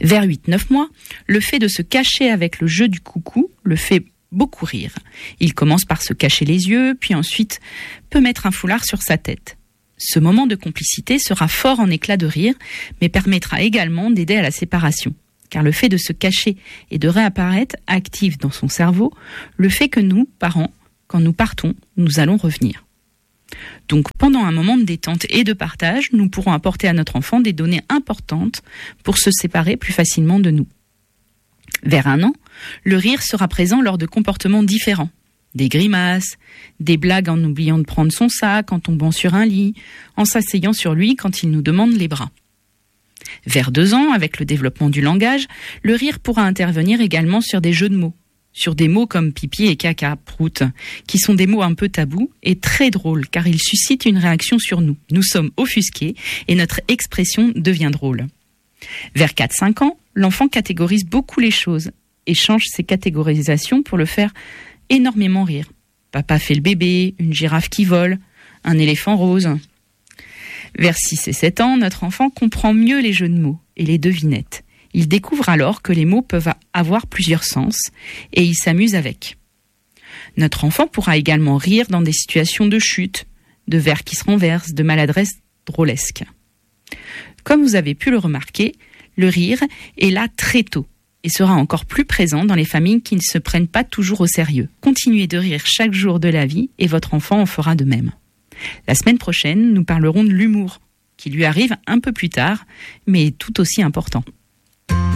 Vers 8-9 mois, le fait de se cacher avec le jeu du coucou le fait beaucoup rire. Il commence par se cacher les yeux, puis ensuite peut mettre un foulard sur sa tête. Ce moment de complicité sera fort en éclats de rire, mais permettra également d'aider à la séparation. Car le fait de se cacher et de réapparaître active dans son cerveau le fait que nous, parents, quand nous partons, nous allons revenir. Donc pendant un moment de détente et de partage, nous pourrons apporter à notre enfant des données importantes pour se séparer plus facilement de nous. Vers 1 an, le rire sera présent lors de comportements différents. Des grimaces, des blagues en oubliant de prendre son sac, en tombant sur un lit, en s'asseyant sur lui quand il nous demande les bras. Vers 2 ans, avec le développement du langage, le rire pourra intervenir également sur des jeux de mots. Sur des mots comme pipi et caca, prout, qui sont des mots un peu tabous et très drôles car ils suscitent une réaction sur nous. Nous sommes offusqués et notre expression devient drôle. Vers 4-5 ans, l'enfant catégorise beaucoup les choses et change ses catégorisations pour le faire énormément rire. Papa fait le bébé, une girafe qui vole, un éléphant rose. Vers 6 et 7 ans, notre enfant comprend mieux les jeux de mots et les devinettes. Il découvre alors que les mots peuvent avoir plusieurs sens et il s'amuse avec. Notre enfant pourra également rire dans des situations de chute, de verre qui se renverse, de maladresse drôlesque. Comme vous avez pu le remarquer, le rire est là très tôt et sera encore plus présent dans les familles qui ne se prennent pas toujours au sérieux. Continuez de rire chaque jour de la vie et votre enfant en fera de même. La semaine prochaine, nous parlerons de l'humour, qui lui arrive un peu plus tard, mais tout aussi important.